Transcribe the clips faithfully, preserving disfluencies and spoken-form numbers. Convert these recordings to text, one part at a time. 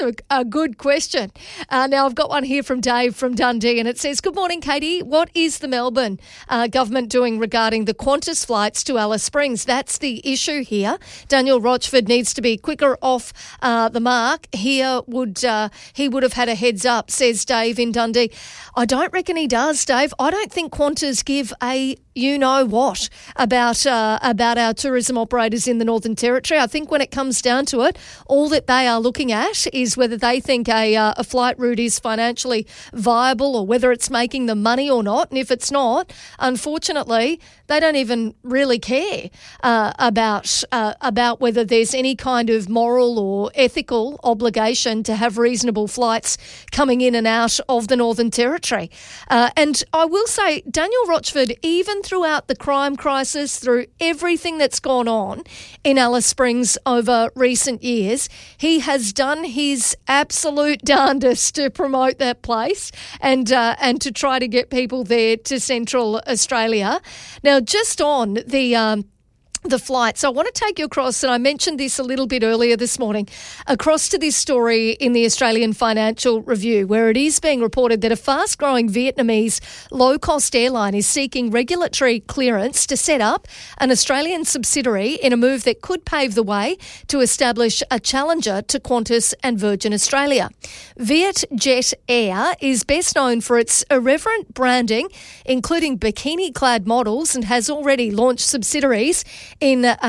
a, a good question. Uh, now, I've got one here from Dave from Dundee, and it says, good morning, Katie. What is the Melbourne uh, government doing regarding the Qantas flights to Alice Springs? That's the issue here. Daniel Rochford needs to be quicker off uh, the mark. Here would uh, he would have had a heads up, says Dave in Dundee. I don't reckon he does, Dave. I don't think Qantas give a you-know-what about uh, about our tourism operators in the Northern Territory. I think when it comes down to it, all that they are looking at is whether they think a, uh, a flight route is financially viable or whether it's making them money or not. And if it's not, unfortunately, they don't even really care uh, about uh, about whether there's any kind of moral or ethical obligation to have reasonable flights coming in and out of the Northern Territory. Uh, and I will say, Daniel Rochford, even throughout the crime crisis, through everything that's gone on in Alice Springs over recent years, he has done his absolute darndest to promote that place and uh, and to try to get people there to Central Australia. Now, just on the um, the flights, I want to take you across, and I mentioned this a little bit earlier this morning, across to this story in the Australian Financial Review, where it is being reported that a fast-growing Vietnamese low-cost airline is seeking regulatory clearance to set up an Australian subsidiary in a move that could pave the way to establish a challenger to Qantas and Virgin Australia. Vietjet Air is best known for its irreverent branding, including bikini-clad models, and has already launched subsidiaries in uh,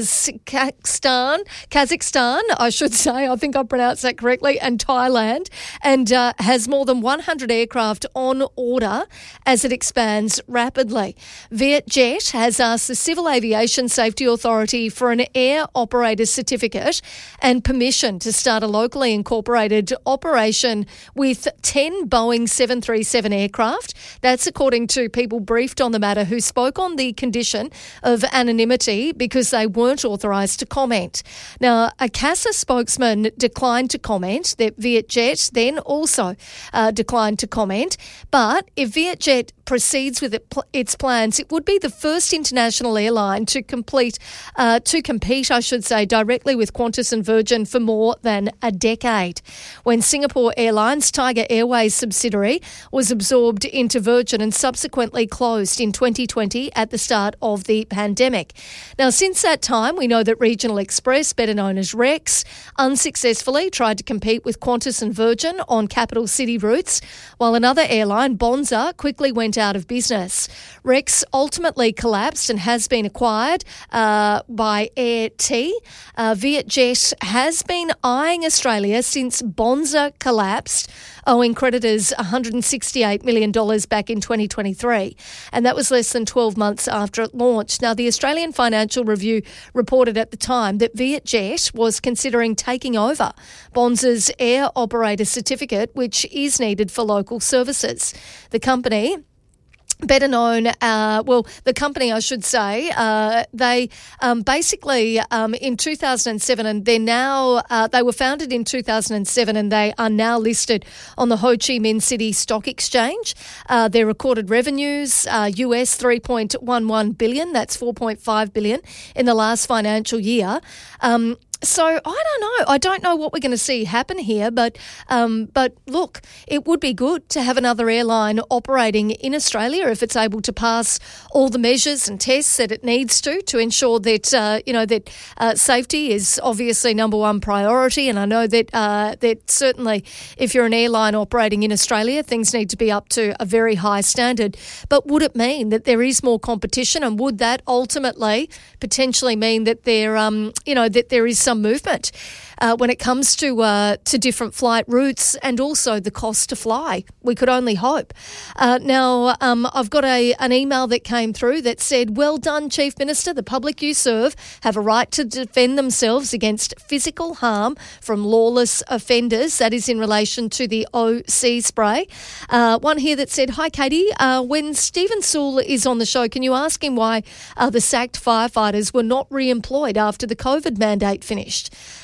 Kazakhstan, Kazakhstan, I should say, I think I pronounced that correctly, and Thailand, and uh, has more than one hundred aircraft on order as it expands rapidly. Vietjet has asked the Civil Aviation Safety Authority for an air operator certificate and permission to start a locally incorporated operation with ten Boeing seven thirty-seven aircraft. That's according to people briefed on the matter who spoke on the condition of anonymity because they weren't authorised to comment. Now, a CASA spokesman declined to comment. That Vietjet then also uh, declined to comment. But if Vietjet proceeds with it, its plans, it would be the first international airline to complete, uh, to compete, I should say, directly with Qantas and Virgin for more than a decade. When Singapore Airlines Tiger Airways subsidiary was absorbed into Virgin and subsequently closed in twenty twenty at the start of the pandemic. Now, since that time, we know that Regional Express, better known as Rex, unsuccessfully tried to compete with Qantas and Virgin on capital city routes, while another airline, Bonza, quickly went out of business. Rex ultimately collapsed and has been acquired uh, by Air T. Uh, Vietjet has been eyeing Australia since Bonza collapsed, owing creditors one hundred sixty-eight million dollars back in twenty twenty-three, and that was less than twelve months after it launched. Now, the Australian Financial Review reported at the time that Vietjet was considering taking over Bonza's air operator certificate, which is needed for local services. The company, better known, uh, well, the company, I should say, uh, they um, basically um, in two thousand seven, and they're now, uh, they were founded in two thousand seven and they are now listed on the Ho Chi Minh City Stock Exchange. Uh, their recorded revenues, uh, U S three point one one billion dollars, that's four point five billion dollars in the last financial year. Um, So I don't know. I don't know what we're going to see happen here, but um, but look, it would be good to have another airline operating in Australia if it's able to pass all the measures and tests that it needs to to ensure that uh, you know that uh, safety is obviously number one priority. And I know that uh, that certainly if you're an airline operating in Australia, things need to be up to a very high standard. But would it mean that there is more competition, and would that ultimately potentially mean that there um you know that there is some Some movement uh, when it comes to uh, to different flight routes and also the cost to fly? We could only hope. Uh, now, um, I've got a an email that came through that said, "Well done, Chief Minister. The public you serve have a right to defend themselves against physical harm from lawless offenders." That is in relation to the O C spray. Uh, one here that said, "Hi, Katie. Uh, when Stephen Sewell is on the show, can you ask him why uh, the sacked firefighters were not re-employed after the COVID mandate finished?" Uh,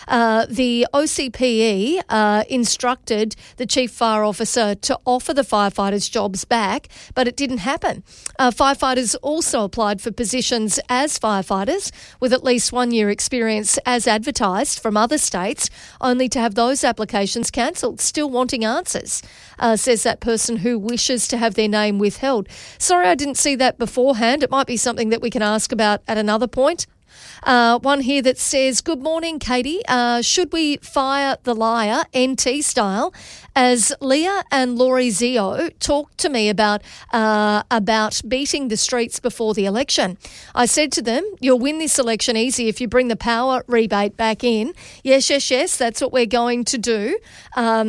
uh, the O C P E uh, instructed the Chief Fire Officer to offer the firefighters jobs back, but it didn't happen. Uh, firefighters also applied for positions as firefighters with at least one year experience as advertised from other states, only to have those applications cancelled, still wanting answers, uh, says that person who wishes to have their name withheld. Sorry, I didn't see that beforehand. It might be something that we can ask about at another point. Uh, one here that says, good morning, Katie. Uh, should we fire the liar, N T style, as Leah and Laurie Zio talked to me about uh, about beating the streets before the election? I said to them, you'll win this election easy if you bring the power rebate back in. Yes, yes, yes, that's what we're going to do. Um,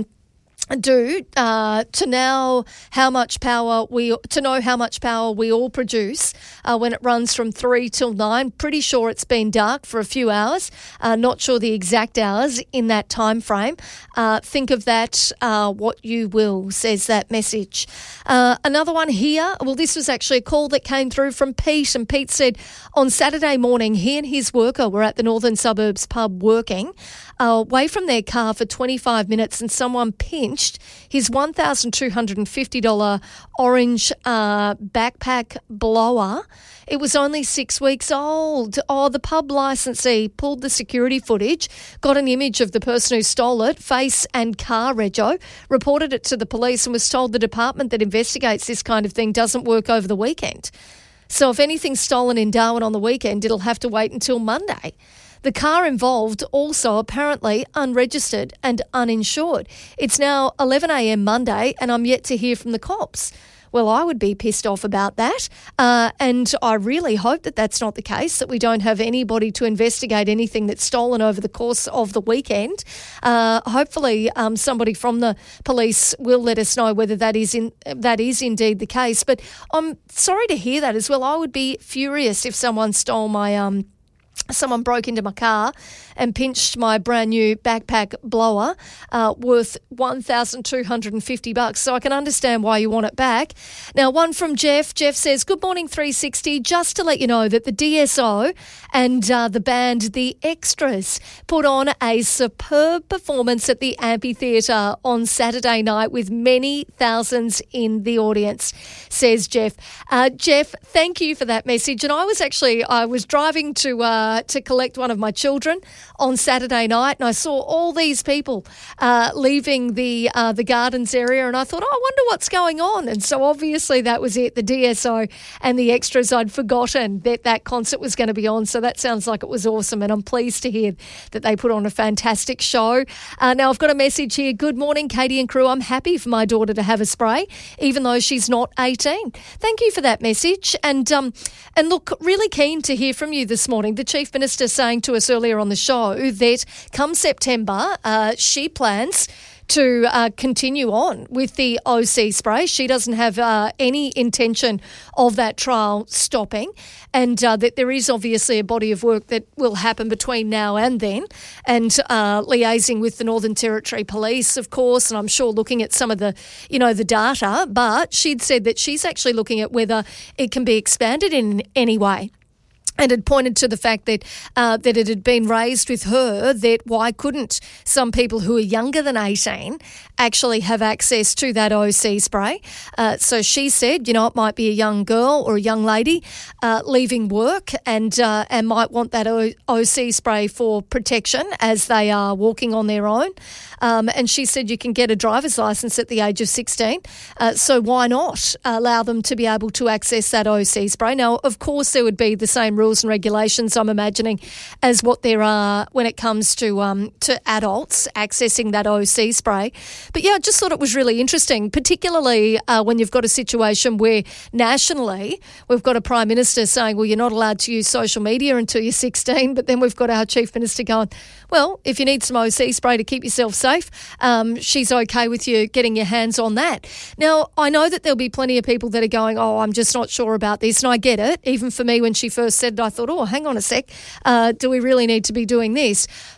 do uh, to now how much power we to know how much power we all produce uh, when it runs from three till nine. Pretty sure it's been dark for a few hours. Uh, not sure the exact hours in that time frame. Uh, think of that uh, what you will, says that message. Uh, another one here. Well, this was actually a call that came through from Pete, and Pete said on Saturday morning he and his worker were at the Northern Suburbs pub working uh, away from their car for twenty-five minutes, and someone pinched his one thousand two hundred fifty dollars orange uh, backpack blower. It was only six weeks old. Oh, the pub licensee pulled the security footage, got an image of the person who stole it, face and car rego, reported it to the police and was told the department that investigates this kind of thing doesn't work over the weekend. So if anything's stolen in Darwin on the weekend, it'll have to wait until Monday. The car involved also apparently unregistered and uninsured. It's now eleven a.m. Monday and I'm yet to hear from the cops. Well, I would be pissed off about that, uh, and I really hope that that's not the case, that we don't have anybody to investigate anything that's stolen over the course of the weekend. Uh, hopefully um, somebody from the police will let us know whether that is in that is indeed the case. But I'm sorry to hear that as well. I would be furious if someone stole my... um. Someone broke into my car and pinched my brand new backpack blower uh, worth one thousand two hundred fifty bucks. So I can understand why you want it back. Now, one from Jeff. Jeff says, good morning, three sixty. Just to let you know that the D S O and uh, the band The Extras put on a superb performance at the amphitheatre on Saturday night with many thousands in the audience, says Jeff. Uh, Jeff, thank you for that message. And I was actually, I was driving to... Uh, to collect one of my children on Saturday night, and I saw all these people uh, leaving the uh, the gardens area, and I thought, oh, I wonder what's going on. And so obviously that was it, the D S O and the Extras. I'd forgotten that that concert was going to be on, so that sounds like it was awesome, and I'm pleased to hear that they put on a fantastic show. Uh, now, I've got a message here. Good morning, Katie and crew. I'm happy for my daughter to have a spray, even though she's not eighteen. Thank you for that message. And, um, and look, really keen to hear from you this morning. The Chief Minister saying to us earlier on the show that come September, uh, she plans to uh, continue on with the O C spray. She doesn't have uh, any intention of that trial stopping, and uh, that there is obviously a body of work that will happen between now and then, and uh, liaising with the Northern Territory Police, of course, and I'm sure looking at some of the, you know, the data, but she'd said that she's actually looking at whether it can be expanded in any way. And had pointed to the fact that uh, that it had been raised with her that why couldn't some people who are younger than eighteen actually have access to that O C spray. Uh, so she said, you know, it might be a young girl or a young lady uh, leaving work and uh, and might want that o- OC spray for protection as they are walking on their own. Um, and she said you can get a driver's licence at the age of sixteen. Uh, so why not allow them to be able to access that O C spray? Now, of course, there would be the same rules and regulations, I'm imagining, as what there are when it comes to um, to adults accessing that O C spray. But yeah, I just thought it was really interesting, particularly uh, when you've got a situation where nationally we've got a Prime Minister saying, well, you're not allowed to use social media until you're sixteen, but then we've got our Chief Minister going, well, if you need some O C spray to keep yourself safe, um, she's okay with you getting your hands on that. Now, I know that there'll be plenty of people that are going, oh, I'm just not sure about this, and I get it. Even for me, when she first said it, I thought, oh, hang on a sec, uh, do we really need to be doing this?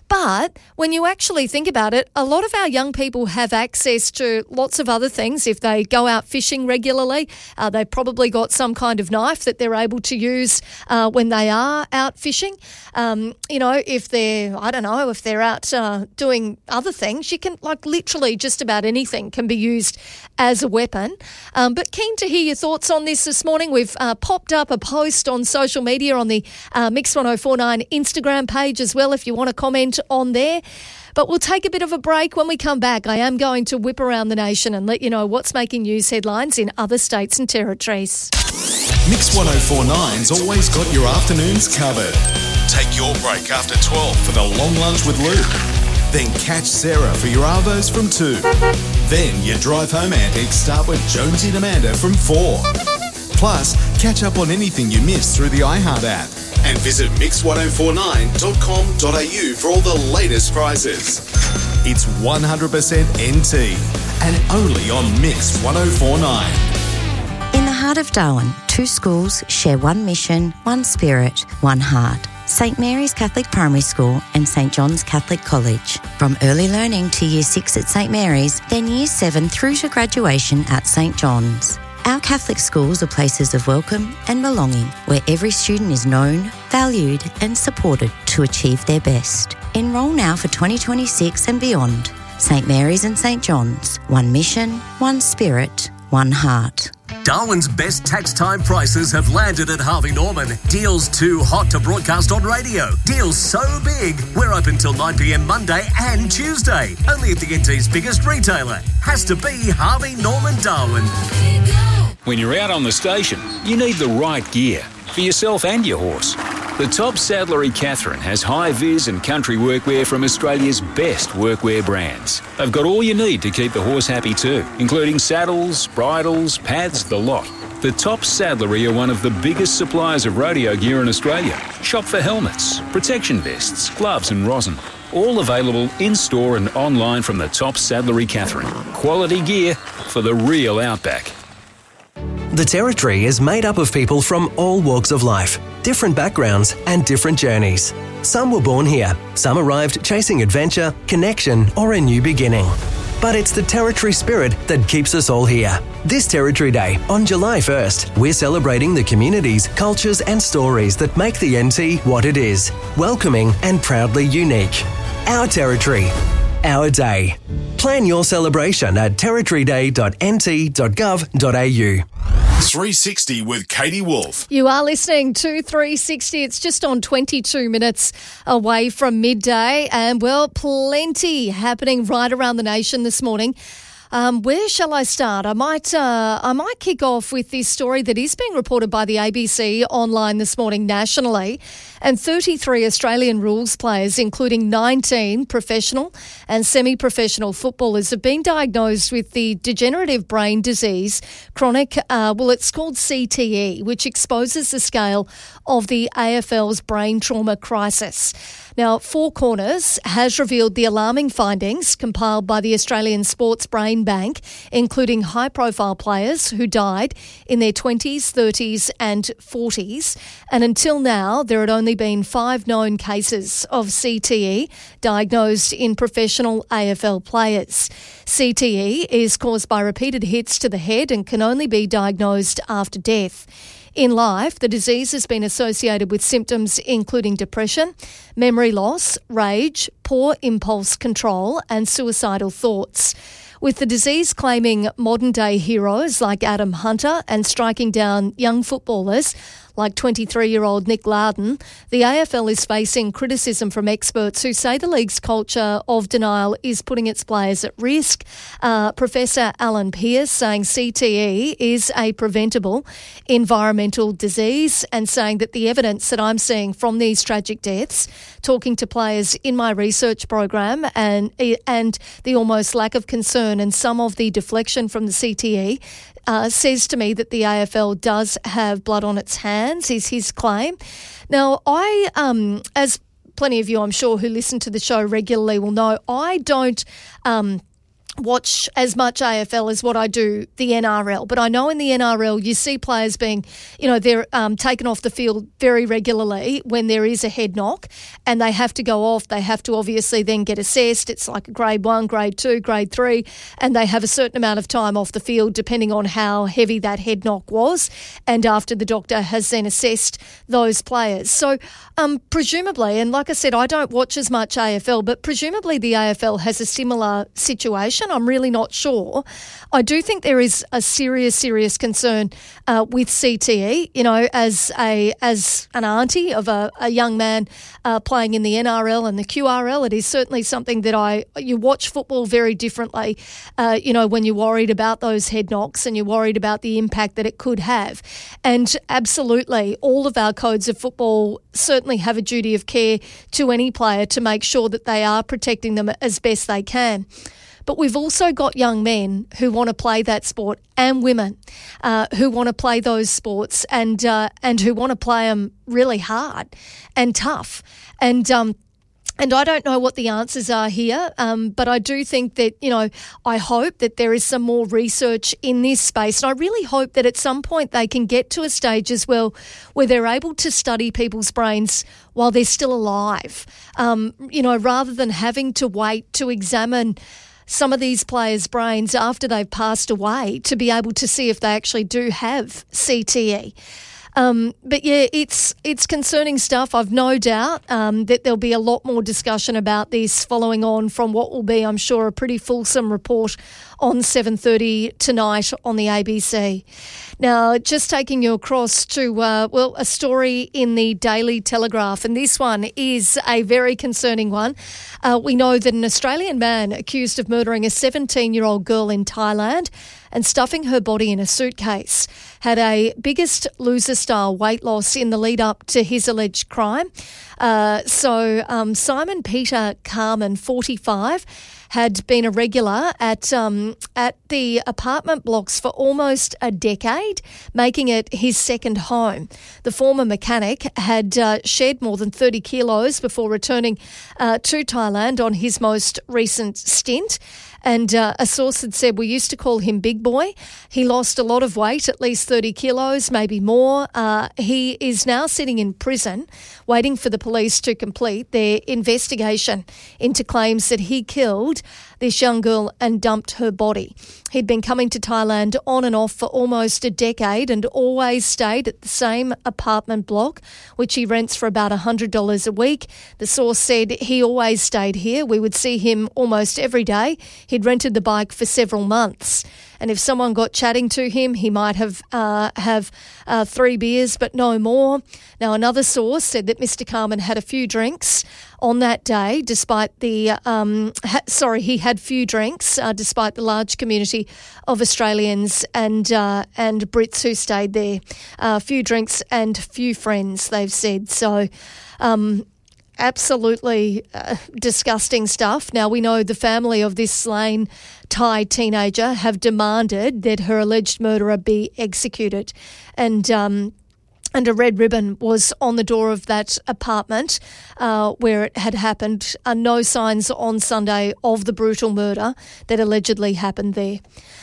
But when you actually think about it, a lot of our young people have access to lots of other things. If they go out fishing regularly, uh, they've probably got some kind of knife that they're able to use uh, when they are out fishing. Um, you know, if they're, I don't know, if they're out uh, doing other things, you can, like literally just about anything can be used as a weapon. Um, but keen to hear your thoughts on this this morning. We've uh, popped up a post on social media on the uh, Mix one oh four nine Instagram page as well if you want to comment on there. But we'll take a bit of a break. When we come back, I am going to whip around the nation and let you know what's making news headlines in other states and territories. Mix one oh four nine's always got your afternoons covered. Take your break after twelve for the long lunch with Luke. Then catch Sarah for your arvos from two. Then your drive home antics start with Jonesy and Amanda from four. Plus, catch up on anything you missed through the iHeart app. And visit mix one oh four nine dot com dot a u for all the latest prizes. It's one hundred percent N T and only on Mix one oh four nine. In the heart of Darwin, two schools share one mission, one spirit, one heart. St Mary's Catholic Primary School and St John's Catholic College. From early learning to Year six at St Mary's, then Year seven through to graduation at St John's. Our Catholic schools are places of welcome and belonging where every student is known, valued and supported to achieve their best. Enrol now for twenty twenty-six and beyond. St Mary's and St John's. One mission, one spirit, one heart. Darwin's best tax time prices have landed at Harvey Norman. Deals too hot to broadcast on radio. Deals so big, we're open till nine p m Monday and Tuesday. Only at the N T's biggest retailer. Has to be Harvey Norman Darwin. When you're out on the station, you need the right gear for yourself and your horse. The Top Saddlery Catherine has high-vis and country workwear from Australia's best workwear brands. They've got all you need to keep the horse happy too, including saddles, bridles, pads, the lot. The Top Saddlery are one of the biggest suppliers of rodeo gear in Australia. Shop for helmets, protection vests, gloves and rosin. All available in-store and online from the Top Saddlery Catherine. Quality gear for the real outback. The Territory is made up of people from all walks of life, different backgrounds and different journeys. Some were born here, some arrived chasing adventure, connection or a new beginning. But it's the Territory spirit that keeps us all here. This Territory Day, on July first, we're celebrating the communities, cultures and stories that make the N T what it is, welcoming and proudly unique. Our Territory. Our day. Plan your celebration at territory day dot n t dot gov dot a u. three sixty with Katie Wolf. You are listening to three sixty. It's just on twenty-two minutes away from midday. And, well, plenty happening right around the nation this morning. Um, where shall I start? I might uh, I might kick off with this story that is being reported by the A B C online this morning nationally. And thirty-three Australian rules players, including nineteen professional and semi-professional footballers, have been diagnosed with the degenerative brain disease, chronic, uh, well, it's called C T E, which exposes the scale of the A F L's brain trauma crisis. Now, Four Corners has revealed the alarming findings compiled by the Australian Sports Brain Bank, including high-profile players who died in their twenties, thirties and forties. And until now, there had only been five known cases of C T E diagnosed in professional A F L players. C T E is caused by repeated hits to the head and can only be diagnosed after death. In life, the disease has been associated with symptoms including depression, memory loss, rage, poor impulse control and suicidal thoughts. With the disease claiming modern-day heroes like Adam Hunter and striking down young footballers like twenty-three-year-old Nick Larden, the A F L is facing criticism from experts who say the league's culture of denial is putting its players at risk. Uh, Professor Alan Pearce saying C T E is a preventable environmental disease and saying that the evidence that I'm seeing from these tragic deaths, talking to players in my research program and, and the almost lack of concern and some of the deflection from the C T E, Uh, says to me that the A F L does have blood on its hands, is his claim. Now, I, um, as plenty of you, I'm sure, who listen to the show regularly will know, I don't um, watch as much A F L as what I do the N R L. But I know in the N R L you see players being, you know, they're um, taken off the field very regularly when there is a head knock and they have to go off. They have to obviously then get assessed. It's like a grade one, grade two, grade three, and they have a certain amount of time off the field depending on how heavy that head knock was and after the doctor has then assessed those players. So um, presumably, and like I said, I don't watch as much A F L, but presumably the A F L has a similar situation. I'm really not sure. I do think there is a serious, serious concern uh, with C T E. You know, as a as an auntie of a, a young man uh, playing in the N R L and the Q R L, it is certainly something that I you watch football very differently. Uh, you know, when you're worried about those head knocks and you're worried about the impact that it could have. And absolutely, all of our codes of football certainly have a duty of care to any player to make sure that they are protecting them as best they can. But we've also got young men who want to play that sport and women uh, who want to play those sports and uh, and who want to play them really hard and tough. And um, and I don't know what the answers are here, um, but I do think that, you know, I hope that there is some more research in this space. And I really hope that at some point they can get to a stage as well where they're able to study people's brains while they're still alive, um, you know, rather than having to wait to examine some of these players' brains after they've passed away to be able to see if they actually do have C T E. Um, but yeah, it's it's concerning stuff. I've no doubt um, that there'll be a lot more discussion about this following on from what will be, I'm sure, a pretty fulsome report on seven thirty tonight on the A B C. Now, just taking you across to, uh, well, a story in the Daily Telegraph, and this one is a very concerning one. Uh, we know that an Australian man accused of murdering a seventeen-year-old girl in Thailand and stuffing her body in a suitcase had a Biggest Loser-style weight loss in the lead-up to his alleged crime. Uh, so um, Simon Peter Carmen, forty-five, had been a regular at um, at the apartment blocks for almost a decade, making it his second home. The former mechanic had uh, shed more than thirty kilos before returning uh, to Thailand on his most recent stint. And uh, a source had said, we used to call him Big Boy. He lost a lot of weight, at least thirty kilos, maybe more. Uh, he is now sitting in prison waiting for the police to complete their investigation into claims that he killed this young girl and dumped her body. He'd been coming to Thailand on and off for almost a decade and always stayed at the same apartment block, which he rents for about one hundred dollars a week. The source said he always stayed here. We would see him almost every day. He'd rented the bike for several months. And if someone got chatting to him, he might have uh, have uh, three beers, but no more. Now, another source said that Mister Carmen had a few drinks on that day, despite the um, ha- sorry, he had few drinks, uh, despite the large community of Australians and uh, and Brits who stayed there. A uh, few drinks and few friends, they've said. So. Um, Absolutely uh, disgusting stuff. Now, we know the family of this slain Thai teenager have demanded that her alleged murderer be executed. And um, and a red ribbon was on the door of that apartment uh, where it had happened. Uh, no signs on Sunday of the brutal murder that allegedly happened there.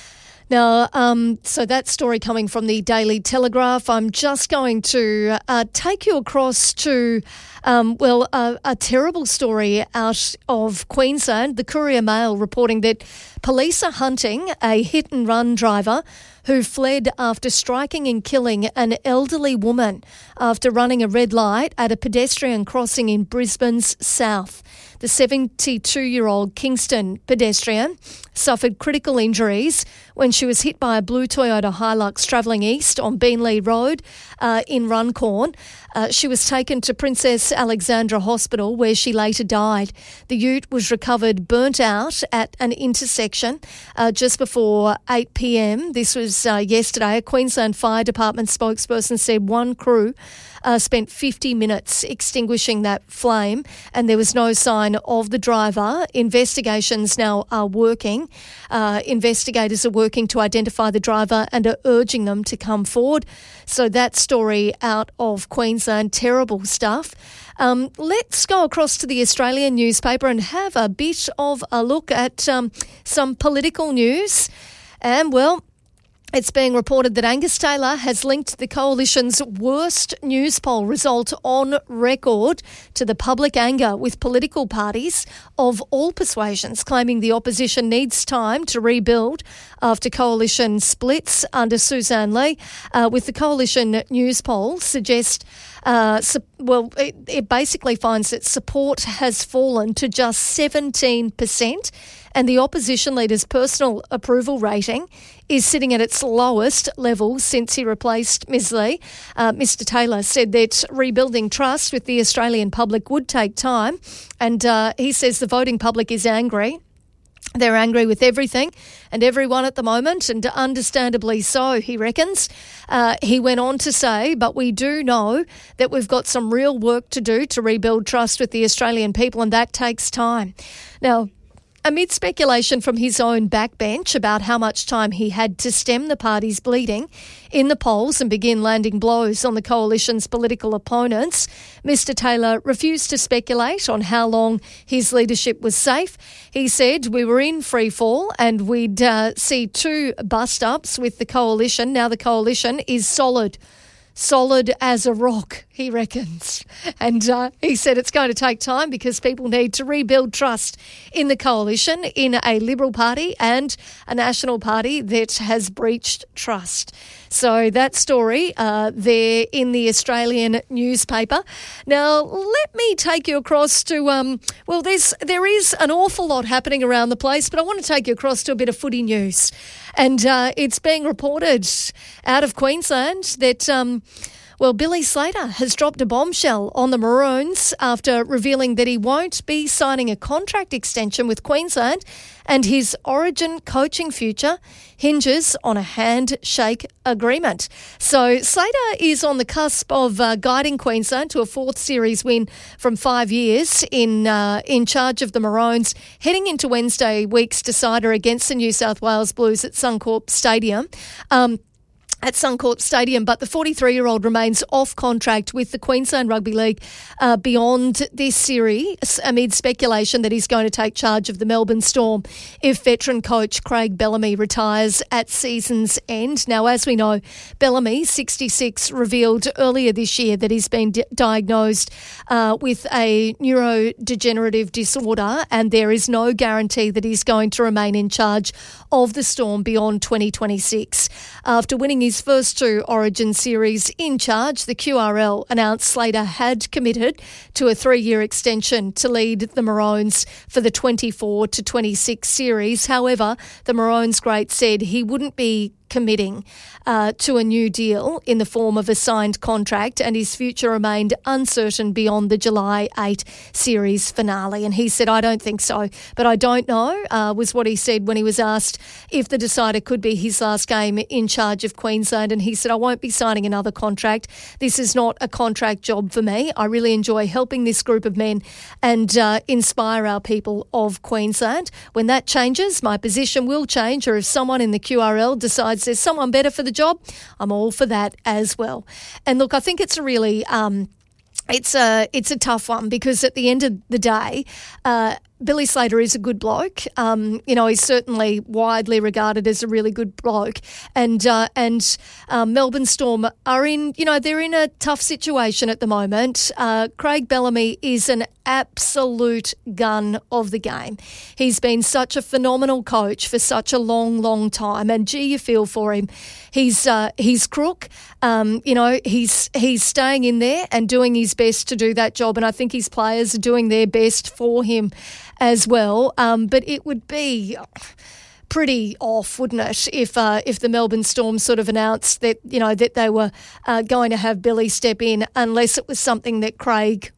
Now, um, so that story coming from the Daily Telegraph. I'm just going to uh, take you across to, um, well, a, a terrible story out of Queensland. The Courier Mail reporting that police are hunting a hit-and-run driver who fled after striking and killing an elderly woman after running a red light at a pedestrian crossing in Brisbane's south. The seventy-two-year-old Kingston pedestrian suffered critical injuries when she was hit by a blue Toyota Hilux travelling east on Beenleigh Road uh, in Runcorn. Uh, she was taken to Princess Alexandra Hospital where she later died. The ute was recovered burnt out at an intersection uh, just before eight p.m. This was uh, yesterday. A Queensland Fire Department spokesperson said one crew uh, spent fifty minutes extinguishing that flame and there was no sign line of the driver. Investigations now are working. Uh, investigators are working to identify the driver and are urging them to come forward. So that story out of Queensland, terrible stuff. Um, let's go across to the Australian newspaper and have a bit of a look at um, some political news. And, well, it's being reported that Angus Taylor has linked the Coalition's worst news poll result on record to the public anger with political parties of all persuasions, claiming the opposition needs time to rebuild after Coalition splits under Suzanne Lee, uh, with the Coalition news poll suggest Uh, su- well, it, it basically finds that support has fallen to just seventeen percent, and the opposition leader's personal approval rating is sitting at its lowest level since he replaced Miz Lee. Uh, Mister Taylor said that rebuilding trust with the Australian public would take time, and uh, he says the voting public is angry. They're angry with everything and everyone at the moment, and understandably so, he reckons. Uh, he went on to say, but we do know that we've got some real work to do to rebuild trust with the Australian people, and that takes time. Now, amid speculation from his own backbench about how much time he had to stem the party's bleeding in the polls and begin landing blows on the Coalition's political opponents, Mister Taylor refused to speculate on how long his leadership was safe. He said we were in free fall and we'd uh, see two bust-ups with the Coalition. Now the Coalition is solid. Solid as a rock, he reckons. And uh, he said it's going to take time because people need to rebuild trust in the Coalition, in a Liberal Party and a National Party that has breached trust. So that story uh, there in the Australian newspaper. Now, let me take you across to, um, well, there's, there is an awful lot happening around the place, but I want to take you across to a bit of footy news. And uh, it's being reported out of Queensland that, um, well, Billy Slater has dropped a bombshell on the Maroons after revealing that he won't be signing a contract extension with Queensland, and his Origin coaching future hinges on a handshake agreement. So Slater is on the cusp of uh, guiding Queensland to a fourth series win from five years in uh, in charge of the Maroons, heading into Wednesday week's decider against the New South Wales Blues at Suncorp Stadium. Um, at Suncorp Stadium, but the forty-three-year-old remains off contract with the Queensland Rugby League uh, beyond this series amid speculation that he's going to take charge of the Melbourne Storm if veteran coach Craig Bellamy retires at season's end. Now, as we know, Bellamy, sixty-six, revealed earlier this year that he's been di- diagnosed uh, with a neurodegenerative disorder, and there is no guarantee that he's going to remain in charge of the Storm beyond twenty twenty-six. After winning his first two Origin series in charge, the Q R L announced Slater had committed to a three-year extension to lead the Maroons for the twenty-four to twenty-six series. However, the Maroons great said he wouldn't be committing uh, to a new deal in the form of a signed contract, and his future remained uncertain beyond the July eighth series finale. And he said, I don't think so, but I don't know, uh, was what he said when he was asked if the decider could be his last game in charge of Queensland. And he said, I won't be signing another contract. This is not a contract job for me. I really enjoy helping this group of men and uh, inspire our people of Queensland. When that changes, my position will change, or if someone in the Q R L decides there's someone better for the job, I'm all for that as well. And look, I think it's a really, um, it's a it's a tough one because at the end of the day, uh, Billy Slater is a good bloke. Um, you know, he's certainly widely regarded as a really good bloke. And uh, and uh, Melbourne Storm are in, you know, they're in a tough situation at the moment. Uh, Craig Bellamy is an absolute gun of the game. He's been such a phenomenal coach for such a long, long time. And gee, you feel for him. He's uh, he's crook. Um, you know, he's he's staying in there and doing his best to do that job. And I think his players are doing their best for him as well. Um, but it would be pretty off, wouldn't it, if uh, if the Melbourne Storm sort of announced that, you know, that they were uh, going to have Billy step in unless it was something that Craig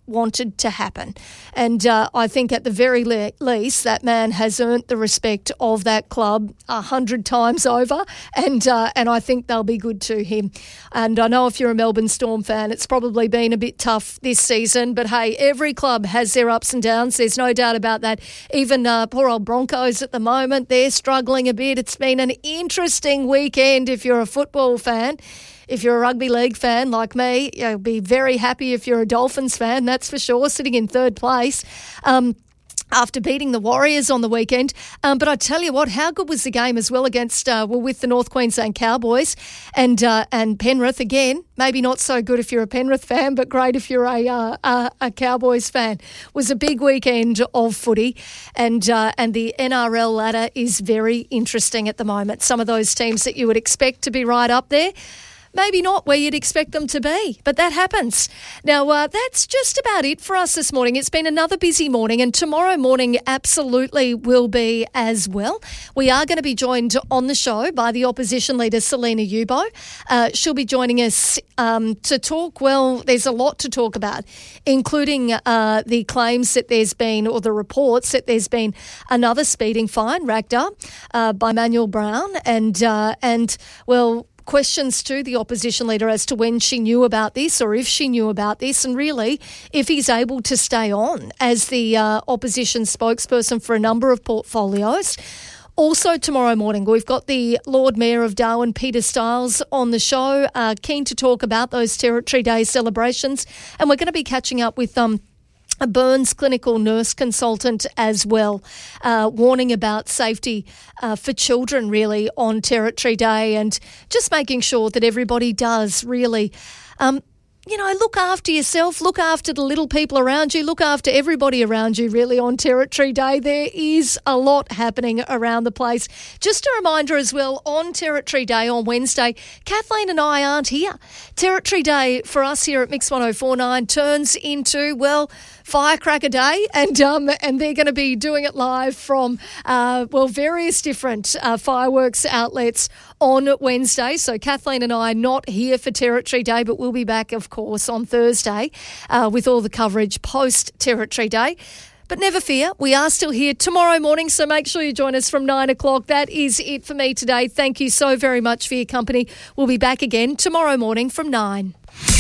wanted to happen. And uh, I think at the very le- least that man has earned the respect of that club a hundred times over, and uh, and I think they'll be good to him. And I know if you're a Melbourne Storm fan, it's probably been a bit tough this season, but hey, every club has their ups and downs. There's no doubt about that. Even uh, poor old Broncos at the moment, they're struggling a bit. It's been an interesting weekend if you're a football fan. If you're a rugby league fan like me, you'll be very happy if you're a Dolphins fan, that's for sure, sitting in third place um, after beating the Warriors on the weekend. Um, but I tell you what, how good was the game as well against, uh, well, with the North Queensland Cowboys and uh, and Penrith again. Maybe not so good if you're a Penrith fan, but great if you're a uh, a, a Cowboys fan. It was a big weekend of footy, and uh, and the N R L ladder is very interesting at the moment. Some of those teams that you would expect to be right up there, maybe not where you'd expect them to be, but that happens. Now, uh, that's just about it for us this morning. It's been another busy morning, and tomorrow morning absolutely will be as well. We are going to be joined on the show by the Opposition Leader, Selena Yubo. Uh, she'll be joining us um, to talk, well, there's a lot to talk about, including uh, the claims that there's been, or the reports that there's been another speeding fine racked up uh, by Manuel Brown, and uh, and, well, questions to the opposition leader as to when she knew about this, or if she knew about this, and really if he's able to stay on as the uh, opposition spokesperson for a number of portfolios. Also tomorrow morning, we've got the Lord Mayor of Darwin, Peter Stiles, on the show, uh, keen to talk about those Territory Day celebrations, and we're going to be catching up with um. a Burns clinical nurse consultant as well, uh, warning about safety uh, for children really on Territory Day, and just making sure that everybody does really, um, you know, look after yourself, look after the little people around you, look after everybody around you really on Territory Day. There is a lot happening around the place. Just a reminder as well, on Territory Day on Wednesday, Kathleen and I aren't here. Territory Day for us here at Mix one oh four point nine turns into, well, Firecracker Day, and um, and they're going to be doing it live from, uh, well, various different uh, fireworks outlets on Wednesday. So Kathleen and I are not here for Territory Day, but we'll be back, of course, on Thursday uh, with all the coverage post-Territory Day. But never fear, we are still here tomorrow morning, so make sure you join us from nine o'clock. That is it for me today. Thank you so very much for your company. We'll be back again tomorrow morning from nine.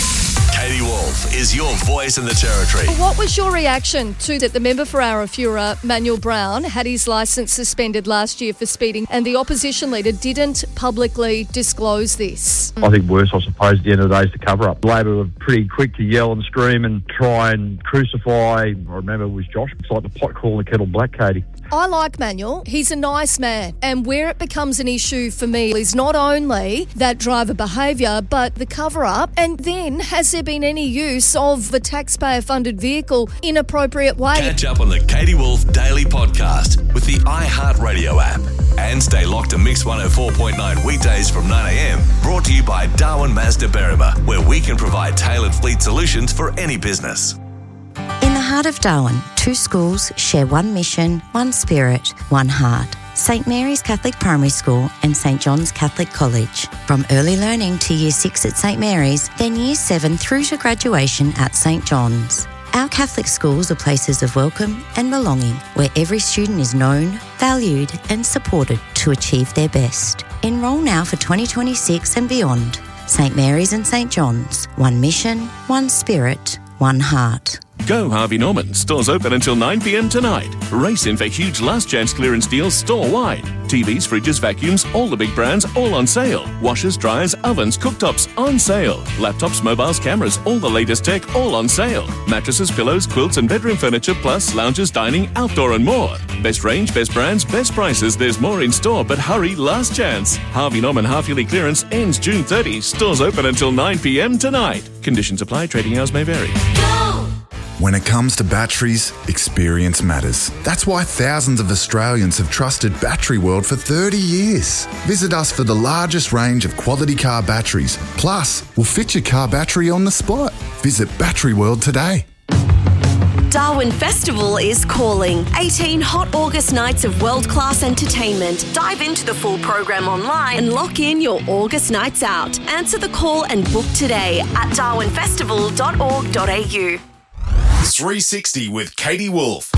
Katie Wolf is your voice in the Territory. What was your reaction to that the member for Arafura, Manuel Brown, had his licence suspended last year for speeding, and the opposition leader didn't publicly disclose this? I think worse, I suppose, at the end of the day is the cover-up. Labor were pretty quick to yell and scream and try and crucify, I remember it was Josh, it's like the pot calling the kettle black, Katie. I like Manuel. He's a nice man. And where it becomes an issue for me is not only that driver behaviour, but the cover-up. And then, has there been any use of the taxpayer-funded vehicle in appropriate way? Catch up on the Katie Wolf Daily Podcast with the iHeartRadio app. And stay locked to Mix one oh four point nine weekdays from nine a.m. Brought to you by Darwin Mazda Berrima, where we can provide tailored fleet solutions for any business. In the heart of Darwin, two schools share one mission, one spirit, one heart. Saint Mary's Catholic Primary School and Saint John's Catholic College. From early learning to Year six at Saint Mary's, then Year seven through to graduation at Saint John's. Our Catholic schools are places of welcome and belonging, where every student is known, valued and supported to achieve their best. Enrol now for twenty twenty-six and beyond. Saint Mary's and Saint John's. One mission, one spirit, one heart. Go Harvey Norman. Stores open until nine p.m. tonight. Race in for huge last chance clearance deals store-wide. T Vs, fridges, vacuums, all the big brands, all on sale. Washers, dryers, ovens, cooktops, on sale. Laptops, mobiles, cameras, all the latest tech, all on sale. Mattresses, pillows, quilts and bedroom furniture, plus lounges, dining, outdoor and more. Best range, best brands, best prices. There's more in store, but hurry, last chance. Harvey Norman half-yearly clearance ends June thirtieth. Stores open until nine p.m. tonight. Conditions apply. Trading hours may vary. When it comes to batteries, experience matters. That's why thousands of Australians have trusted Battery World for thirty years. Visit us for the largest range of quality car batteries. Plus, we'll fit your car battery on the spot. Visit Battery World today. Darwin Festival is calling. eighteen hot August nights of world-class entertainment. Dive into the full program online and lock in your August nights out. Answer the call and book today at darwin festival dot org dot a u. three sixty with Katie Wolf.